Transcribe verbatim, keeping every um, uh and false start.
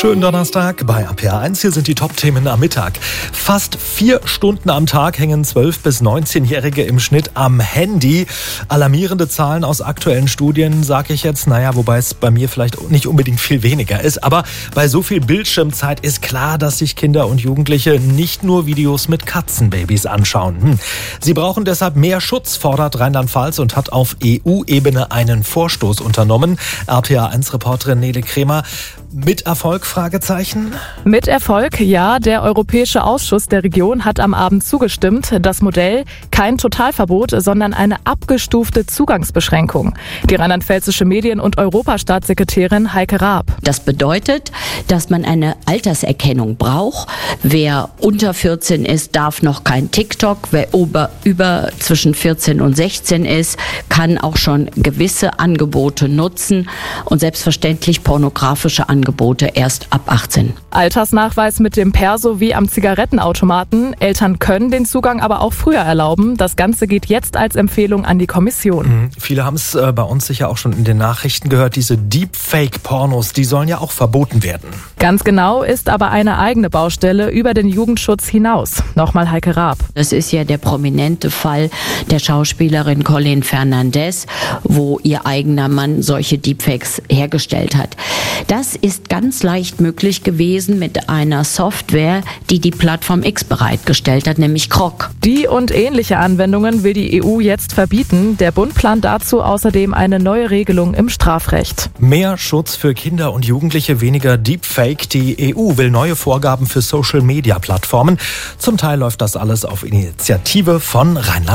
Schönen Donnerstag bei A P A eins. Hier sind die Top-Themen am Mittag. Fast vier Stunden am Tag hängen zwölf- bis neunzehnjährige im Schnitt am Handy. Alarmierende Zahlen aus aktuellen Studien, sage ich jetzt. Naja, wobei es bei mir vielleicht nicht unbedingt viel weniger ist. Aber bei so viel Bildschirmzeit ist klar, dass sich Kinder und Jugendliche nicht nur Videos mit Katzenbabys anschauen. Hm. Sie brauchen deshalb mehr Schutz, fordert Rheinland-Pfalz und hat auf E U-Ebene einen Vorstoß unternommen. A P A eins-Reporterin Nele Kremer. Mit Erfolg? Fragezeichen? Mit Erfolg, ja. Der Europäische Ausschuss der Region hat am Abend zugestimmt. Das Modell kein Totalverbot, sondern eine abgestufte Zugangsbeschränkung. Die rheinland-pfälzische Medien- und Europastaatssekretärin Heike Raab. Das bedeutet, dass man eine Alterserkennung braucht. Wer unter vierzehn ist, darf noch kein TikTok. Wer über, über zwischen vierzehn und sechzehn ist, kann auch schon gewisse Angebote nutzen und selbstverständlich pornografische Angebote. Angebote erst ab achtzehn. Altersnachweis mit dem Perso wie am Zigarettenautomaten. Eltern können den Zugang aber auch früher erlauben. Das Ganze geht jetzt als Empfehlung an die Kommission. Mhm. Viele haben es äh, bei uns sicher auch schon in den Nachrichten gehört. Diese Deepfake-Pornos, die sollen ja auch verboten werden. Ganz genau, ist aber eine eigene Baustelle über den Jugendschutz hinaus. Nochmal Heike Raab. Das ist ja der prominente Fall der Schauspielerin Colleen Fernandez, wo ihr eigener Mann solche Deepfakes hergestellt hat. Das ist ganz leicht möglich gewesen mit einer Software, die die Plattform X bereitgestellt hat, nämlich Grok. Die und ähnliche Anwendungen will die E U jetzt verbieten. Der Bund plant dazu außerdem eine neue Regelung im Strafrecht. Mehr Schutz für Kinder und Jugendliche, weniger Deepfake. Die E U will neue Vorgaben für Social-Media-Plattformen. Zum Teil läuft das alles auf Initiative von Rheinland-Pfalz.